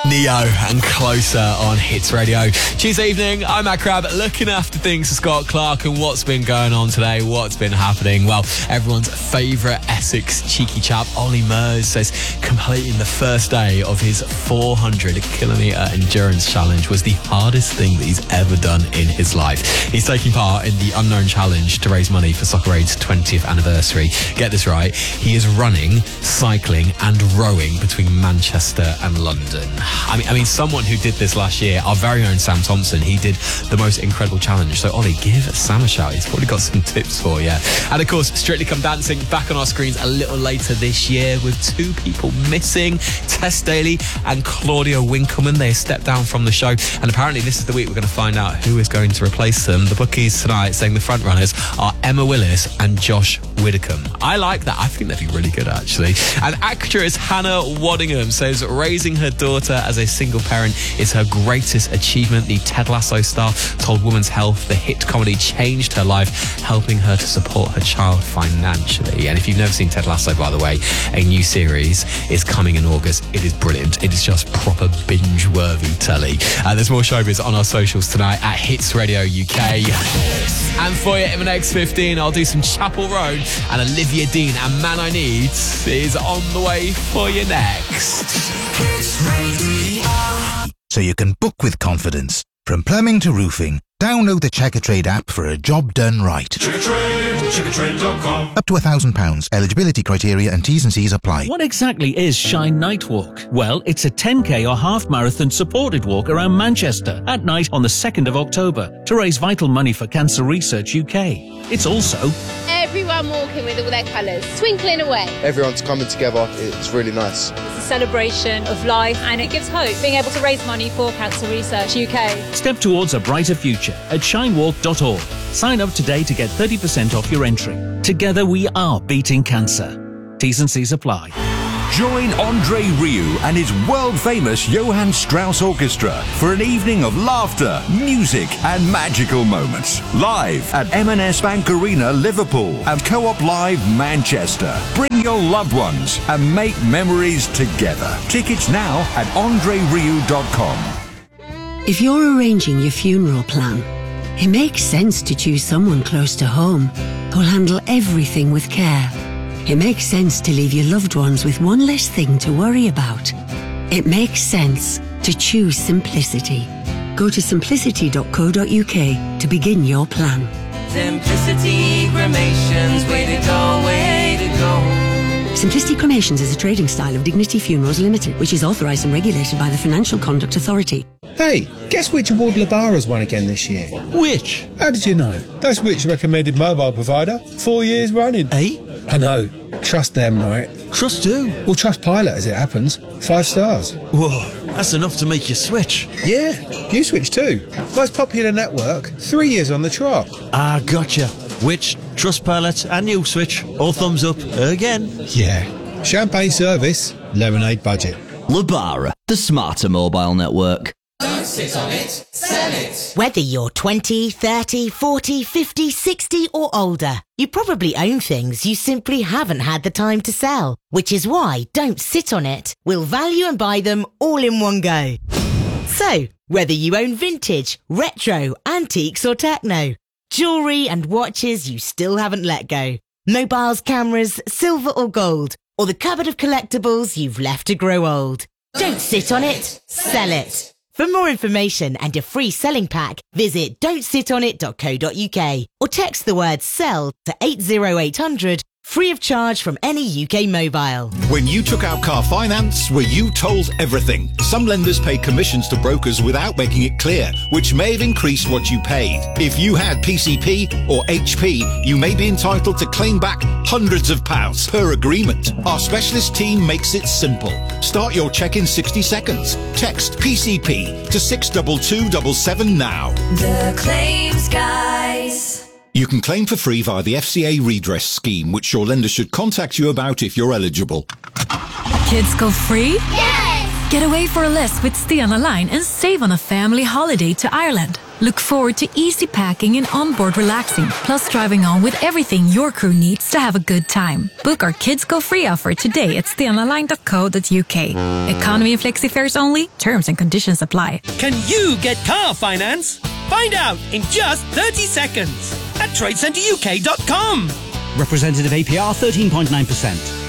Neo and Closer on Hits Radio. Tuesday evening, I'm Matt Crabb, looking after things for Scott Clark and what's been going on today, what's been happening. Well, everyone's favourite Essex cheeky chap, Ollie Murs, says completing the first day of his 400-kilometre endurance challenge was the hardest thing that he's ever done in his life. He's taking part in the Unknown Challenge to raise money for Soccer Aid's 20th anniversary. Get this right, he is running, cycling and rowing between Manchester and London. I mean, someone who did this last year, our very own Sam Thompson, he did the most incredible challenge. So, Ollie, give Sam a shout. He's probably got some tips for you. And, of course, Strictly Come Dancing back on our screens a little later this year with two people missing, Tess Daly and Claudia Winkleman. They stepped down from the show. And apparently this is the week we're going to find out who is going to replace them. The bookies tonight saying the front runners are Emma Willis and Josh Widdicombe. I like that. I think they'd be really good, actually. And actress Hannah Waddingham says raising her daughter as a single parent is her greatest achievement. The Ted Lasso star told Women's Health the hit comedy changed her life, helping her to support her child financially. And if you've never seen Ted Lasso, by the way, a new series is coming in August. It is brilliant. It is just proper binge-worthy telly. There's more showbiz on our socials tonight at Hits Radio UK. And for you in the next 15, I'll do some Chapel Roan, and Olivia Dean and Man I Need is on the way for you next. So you can book with confidence. From plumbing to roofing, download the Checkatrade app for a job done right. Checkatrade.com. Up to £1,000. Eligibility criteria and T's and C's apply. What exactly is Shine Night Walk? Well, it's a 10k or half marathon supported walk around Manchester at night on the 2nd of October to raise vital money for Cancer Research UK. It's also everyone walking with all their colours, twinkling away. Everyone's coming together. It's really nice. It's a celebration of life and it gives hope, being able to raise money for Cancer Research UK. Step towards a brighter future at shinewalk.org. Sign up today to get 30% off your entry. Together we are beating cancer. T's and C's apply. Join Andre Rieu and his world-famous Johann Strauss Orchestra for an evening of laughter, music and magical moments. Live at M&S Bank Arena, Liverpool and Co-op Live, Manchester. Bring your loved ones and make memories together. Tickets now at andrerieu.com. If you're arranging your funeral plan, it makes sense to choose someone close to home who'll handle everything with care. It makes sense to leave your loved ones with one less thing to worry about. It makes sense to choose simplicity. Go to simplicity.co.uk to begin your plan. Simplicity Cremations, way to go, way to go. Simplicity Cremations is a trading style of Dignity Funerals Limited, which is authorised and regulated by the Financial Conduct Authority. Hey, guess which award Labara's won again this year? Which? How did you know? That's Which recommended mobile provider, 4 years running. Eh? I know. Trust them, right? Trust who? Well, Trustpilot, as it happens. 5 stars. Whoa, that's enough to make you switch. Yeah, you switch too. Most popular network, 3 years on the trot. Ah, gotcha. Which, Trustpilot and you switch, all thumbs up again. Yeah. Champagne service, lemonade budget. Labara, the smarter mobile network. Don't sit on it, sell it. Whether you're 20, 30, 40, 50, 60 or older, you probably own things you simply haven't had the time to sell. Which is why Don't Sit on It will value and buy them all in one go. So, whether you own vintage, retro, antiques or techno, jewellery and watches you still haven't let go, mobiles, cameras, silver or gold, or the cupboard of collectibles you've left to grow old. Don't sit on it, sell it. For more information and your free selling pack, visit don'tsitonit.co.uk or text the word SELL to 80800, free of charge from any UK mobile. When you took out car finance, were you told everything? Some lenders pay commissions to brokers without making it clear, which may have increased what you paid. If you had PCP or HP, you may be entitled to claim back hundreds of pounds per agreement. Our specialist team makes it simple. Start your check in 60 seconds. Text PCP to 62277 now. The Claims Guys. You can claim for free via the FCA redress scheme, which your lender should contact you about if you're eligible. Kids go free? Yes! Get away for a list with Stay on the Line and save on a family holiday to Ireland. Look forward to easy packing and onboard relaxing, plus driving on with everything your crew needs to have a good time. Book our Kids Go Free offer today at stenaline.co.uk. Economy and flexi fares only. Terms and conditions apply. Can you get car finance? Find out in just 30 seconds at tradecenteruk.com. Representative APR 13.9%.